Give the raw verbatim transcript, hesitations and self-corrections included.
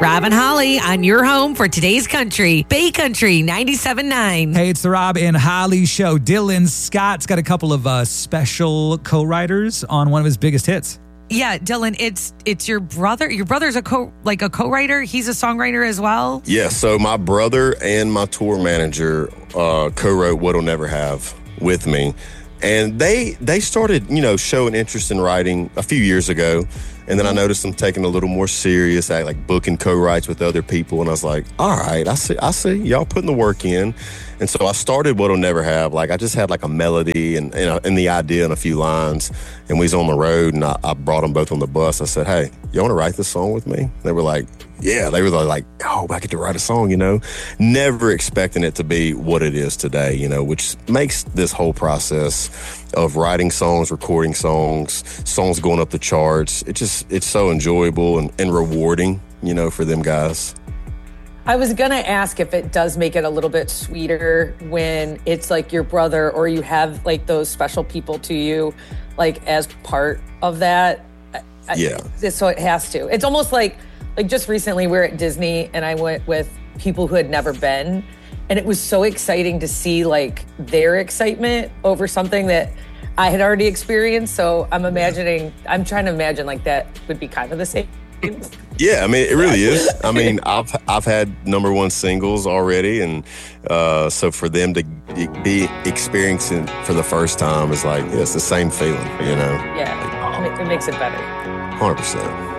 Rob and Holly on your home for today's country, Bay Country ninety-seven point nine. Hey, it's the Rob and Holly show. Dylan Scott's got a couple of uh, special co-writers on one of his biggest hits. Yeah, Dylan, it's it's your brother. Your brother's a co like a co-writer. He's a songwriter as well. Yeah, so my brother and my tour manager uh, co-wrote What'll Never Have with me. And they they started, you know, showing interest in writing a few years ago. And then I noticed them taking a little more serious, like booking co-writes with other people. And I was like, all right, I see, I see. Y'all putting the work in. And so I started What'll Never Have. Like, I just had like a melody and, and, and the idea and a few lines. And we was on the road, and I, I brought them both on the bus. I said, hey, you want to write this song with me? They were like, yeah. They were like, oh, I get to write a song, you know? Never expecting it to be what it is today, you know, which makes this whole process of writing songs, recording songs, songs going up the charts. It just, it's so enjoyable and, and rewarding, you know, for them guys. I was going to ask if it does make it a little bit sweeter when it's like your brother or you have like those special people to you, like as part of that. Yeah. I, so it has to. It's almost like, like just recently we were at Disney and I went with people who had never been. And it was so exciting to see like their excitement over something that I had already experienced. So I'm imagining, I'm trying to imagine like that would be kind of the same. Yeah, I mean, it really is. I mean, I've I've had number one singles already, and uh, so for them to be experiencing for the first time is like, yeah, it's the same feeling, you know? Yeah, it makes it better. one hundred percent.